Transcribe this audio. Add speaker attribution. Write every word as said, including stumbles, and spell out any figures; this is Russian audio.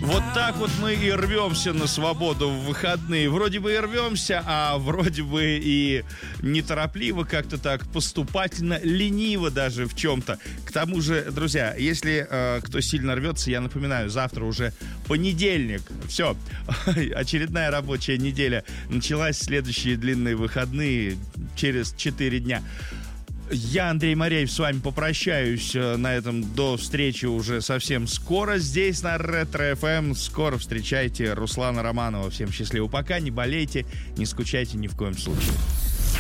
Speaker 1: Вот так вот мы и рвемся на свободу в выходные. Вроде бы и рвемся, а вроде бы и неторопливо, как-то так поступательно, лениво даже в чем-то. К тому же, друзья, если э, кто сильно рвется, я напоминаю, завтра уже понедельник. Все, очередная рабочая неделя началась, следующие длинные выходные через четыре дня. Я, Андрей Мореев, с вами попрощаюсь на этом до встречи уже совсем скоро здесь на Ретро-эф эм. Скоро встречайте Руслана Романова. Всем счастливо пока, не болейте, не скучайте ни в коем случае.